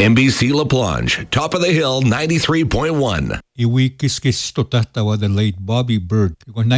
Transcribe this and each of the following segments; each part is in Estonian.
NBC La Plonge, top of the hill, 93.1. Iwikiskisto tahtawa the late Bobby Bird.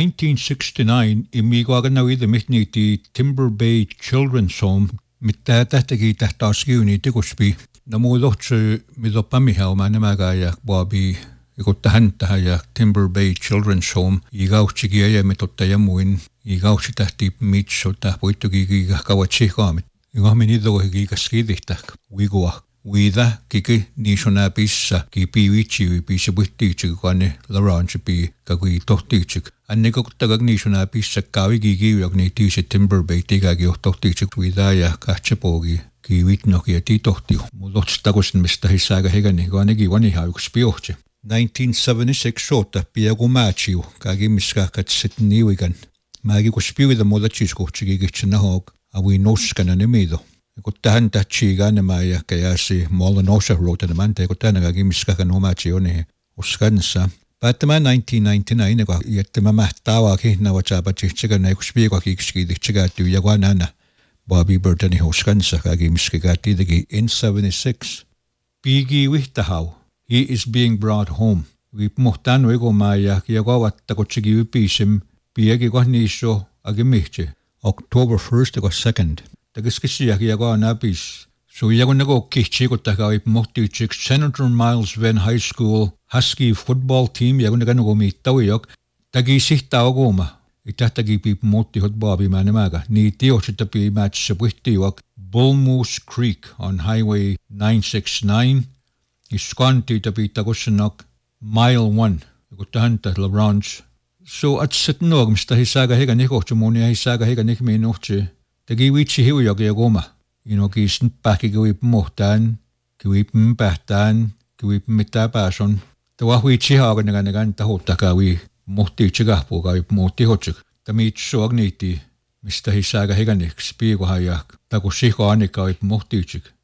1969, imigoaganawi the mitniti Timber Bay Children's Home, mitta tahtagi tahtaskiuni tikuspi. Namulohtsu midopamihau manamagaya Bobby ikottahantahaja Timber Bay Children's Home. Igauchigia mitottajamuin. Igautitahti mitso tahpoitugi kawatsikamit. Igahminido gigaskidihtak. Wigoa. Wida kiki nishona pissa ki piwichi pissa buhtichik kwane laranch pi kagui tohtichik. Anne koktagag nishona pissa kawi gigi yagni tisha Timber Bay tigagi tohtichik wida ya kachapogi ki witnoki ti tohti. Mulotstagosin mistä hissaga hegani kwane gi wani hauks piohche. 1976 sota piago machiu kagi miska katsitni wigan. Magi kuspiuida molachis kohchigi gichna hog awi noskana nemido. Kottahan tachiga namaya kayasi Molanosha wrote an amante kottana gimiska kanomachi one uskansa. Patama 1999 ko yettema mahtawa ki nawachaba chichiga na kuspiego kikski dichiga tu yagwanana. Bobby Burtoni uskansa gimiska gati digi in 76. Pigi wihtahau. He is being brought home. We mohtan wego maya yagawatta kochigi upisim piegi kohnisho agimiche. October 1st ko 2nd. Tagiskisiak yago napis. So yago nago kichiko tagawip mohtichik Senator Miles Venn High School Husky football team yago nago mitawiyok tagisih tawagoma. Itatagi pip mohti hot Bobby manamaga. Ni tiochitapi match sabwihtiwak Bull Moose Creek on Highway 969. Iskanti tapi tagosanok Mile 1. Gutahanta LaRanch. So at sitnog mista hisaga hega nikochumoni hisaga hega nikminoche. Tagi wichi hiu yogi agoma. Kisn paki gwip mohtan, gwip mpahtan, gwip mitapason. Tawa wichi haga nagan tahotaka wi mohti chigapo gwip mohti hochik. Tamit so agniti mista hisaga hega nik spiego hayak. Tago shiko anika gwip mohti chik.